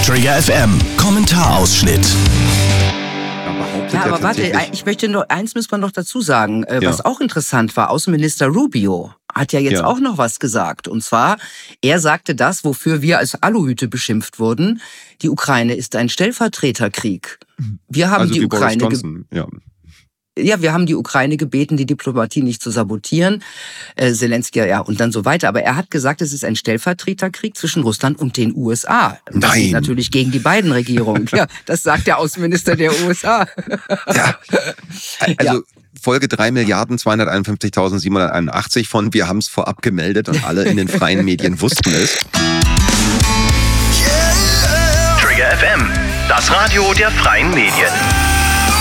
Trigger FM Kommentarausschnitt. Ja, aber warte, eins muss man noch dazu sagen, was auch interessant war. Außenminister Rubio hat ja jetzt auch noch was gesagt. Und zwar, er sagte das, wofür wir als Aluhüte beschimpft wurden. Die Ukraine ist ein Stellvertreterkrieg. Wir haben die Ukraine wir haben die Ukraine gebeten, die Diplomatie nicht zu sabotieren. Zelensky, und dann so weiter. Aber er hat gesagt, es ist ein Stellvertreterkrieg zwischen Russland und den USA. Und das geht natürlich gegen die beiden Regierungen. Ja, das sagt der Außenminister der USA. Ja, also Folge 3.251.781 von Wir haben es vorab gemeldet und alle in den freien Medien wussten es. Trigger FM, das Radio der freien Medien.